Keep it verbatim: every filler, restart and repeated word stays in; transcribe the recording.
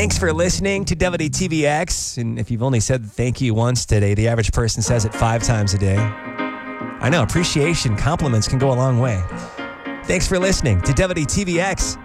Thanks for listening to W T V X. And if you've only said thank you once today, the average person says it five times a day. I know, appreciation, compliments can go a long way. Thanks for listening to W T V X.